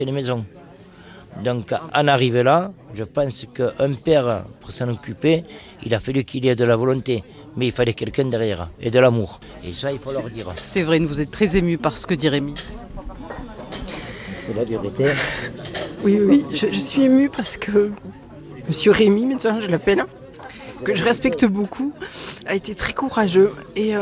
les maisons. Donc, en arrivé là, je pense qu'un père, pour s'en occuper, il a fallu qu'il y ait de la volonté. Mais il fallait quelqu'un derrière, et de l'amour. Et ça, il faut leur dire. C'est vrai, vous êtes très ému par ce que dit Rémi. C'est la vérité. Oui, je suis émue parce que Monsieur Rémi, maintenant je l'appelle, que je respecte beaucoup, a été très courageux. Et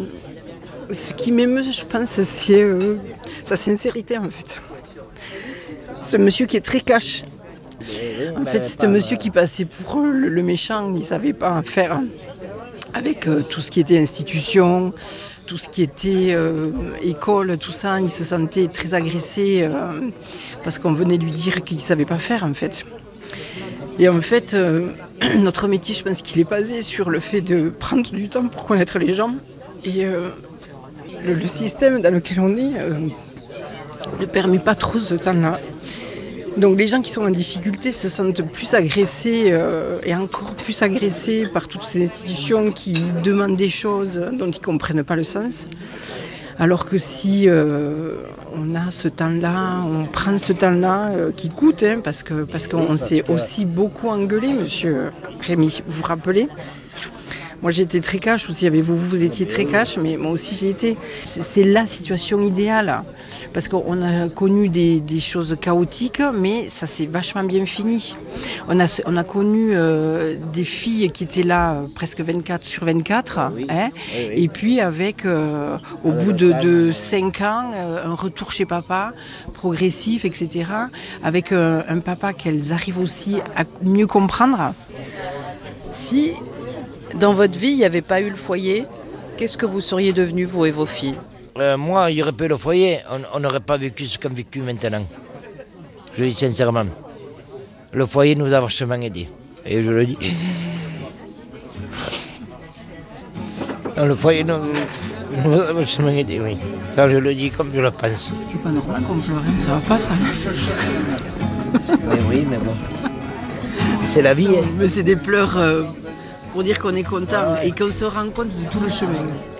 ce qui m'émeut, je pense, c'est sa sincérité en fait. C'est un monsieur qui est très cash. En fait, c'est un monsieur qui passait pour le méchant, il ne savait pas faire avec tout ce qui était institution, tout ce qui était école, tout ça. Il se sentait très agressé parce qu'on venait lui dire qu'il ne savait pas faire en fait. Et en fait, notre métier, je pense qu'il est basé sur le fait de prendre du temps pour connaître les gens. Et le système dans lequel on est ne permet pas trop ce temps-là. Donc les gens qui sont en difficulté se sentent plus agressés et encore plus agressés par toutes ces institutions qui demandent des choses dont ils ne comprennent pas le sens. Alors que si on a ce temps-là, on prend ce temps-là qui coûte, parce qu'on s'est aussi beaucoup engueulé, monsieur Rémi, vous vous rappelez ? Moi j'ai été très cash aussi avec vous, vous étiez très cash, mais moi aussi j'ai été. C'est la situation idéale, parce qu'on a connu des choses chaotiques, mais ça s'est vachement bien fini. On a connu des filles qui étaient là presque 24/24, Oui. hein, Oui. et puis avec, au bout de 5 ans, un retour chez papa, progressif, etc., avec un papa qu'elles arrivent aussi à mieux comprendre. Si dans votre vie, il n'y avait pas eu le foyer, qu'est-ce que vous seriez devenus, vous et vos filles ? Moi, il n'y aurait pas eu le foyer, on n'aurait pas vécu ce qu'on vécu maintenant. Je le dis sincèrement. Le foyer nous a vachement aidés. Et je le dis. Le foyer nous a vachement aidés, oui. Ça, je le dis comme je le pense. C'est pas normal qu'on pleure, hein, ça va pas ça. Mais oui, mais bon. C'est la vie. Hein. Mais c'est des pleurs pour dire qu'on est content et qu'on se rend compte de tout le chemin.